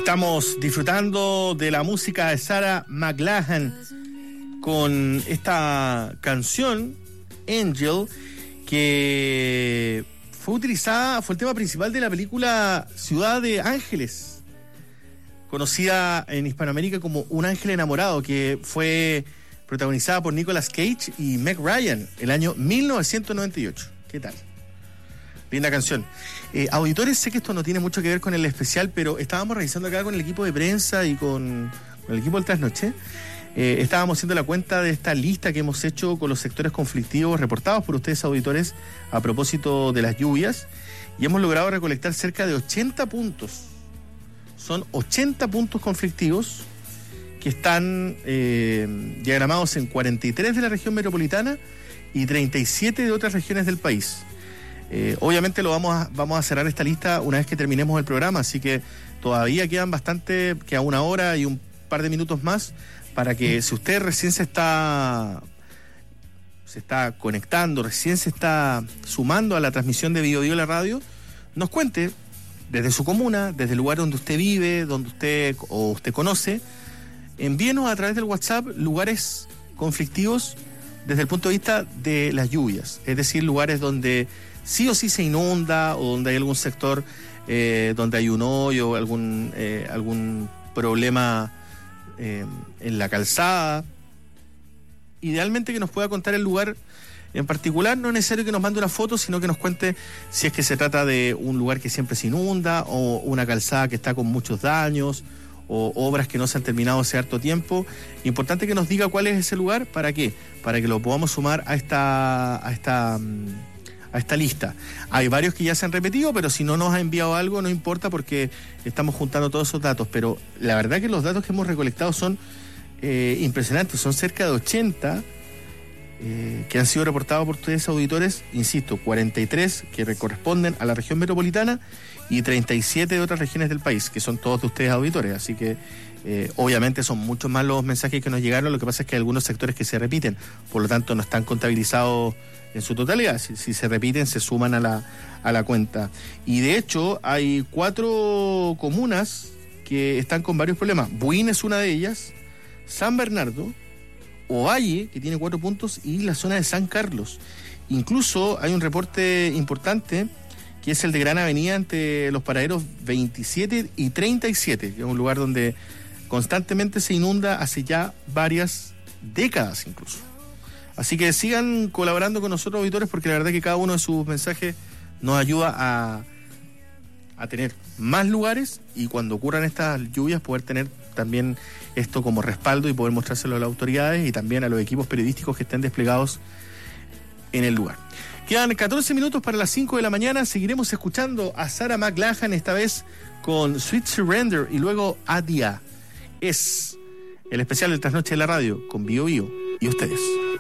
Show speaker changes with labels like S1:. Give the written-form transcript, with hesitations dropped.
S1: Estamos disfrutando de la música de Sarah McLachlan con esta canción, Angel, que fue el tema principal de la película Ciudad de Ángeles, conocida en Hispanoamérica como Un ángel enamorado, que fue protagonizada por Nicolas Cage y Meg Ryan el año 1998. ¿Qué tal? Linda canción. Auditores, sé que esto no tiene mucho que ver con el especial, pero estábamos revisando acá con el equipo de prensa y con el equipo del Trasnoche. Estábamos haciendo la cuenta de esta lista que hemos hecho con los sectores conflictivos reportados por ustedes, auditores, a propósito de las lluvias, y hemos logrado recolectar cerca de 80 puntos. Son 80 puntos conflictivos que están diagramados en 43 de la región metropolitana y 37 de otras regiones del país. Obviamente vamos a cerrar esta lista una vez que terminemos el programa, así que todavía queda una hora y un par de minutos más para que, si usted recién se está conectando, recién se está sumando a la transmisión de Biobío la radio, nos cuente desde su comuna, desde el lugar donde usted vive, donde usted conoce, envíenos a través del WhatsApp lugares conflictivos desde el punto de vista de las lluvias, es decir, lugares donde sí o sí se inunda, o donde hay algún sector donde hay un hoyo, algún problema en la calzada. Idealmente que nos pueda contar el lugar en particular, no es necesario que nos mande una foto, sino que nos cuente si es que se trata de un lugar que siempre se inunda, o una calzada que está con muchos daños, o obras que no se han terminado hace harto tiempo. Importante que nos diga cuál es ese lugar. ¿Para qué? Para que lo podamos sumar a esta lista. Hay varios que ya se han repetido, pero si no nos ha enviado algo, no importa, porque estamos juntando todos esos datos. Pero la verdad que los datos que hemos recolectado son impresionantes. Son cerca de 80 que han sido reportados por ustedes, auditores. Insisto, 43 que corresponden a la región metropolitana y 37 de otras regiones del país, que son todos de ustedes, auditores. Así que obviamente son muchos más los mensajes que nos llegaron. Lo que pasa es que hay algunos sectores que se repiten, por lo tanto no están contabilizados en su totalidad. Si se repiten, se suman a la cuenta. Y de hecho hay 4 comunas que están con varios problemas. Buin es una de ellas, San Bernardo, Ovalle, que tiene 4 puntos, y la zona de San Carlos. Incluso hay un reporte importante, que es el de Gran Avenida entre los paraderos 27 y 37, que es un lugar donde constantemente se inunda hace ya varias décadas incluso. Así que sigan colaborando con nosotros, auditores, porque la verdad que cada uno de sus mensajes nos ayuda a tener más lugares, y cuando ocurran estas lluvias poder tener también esto como respaldo y poder mostrárselo a las autoridades y también a los equipos periodísticos que estén desplegados en el lugar. Quedan 14 minutos para las 5 de la mañana. Seguiremos escuchando a Sarah McLachlan, esta vez con Sweet Surrender, y luego Adia. Es el especial del Trasnoche de la radio con Bio Bio y ustedes.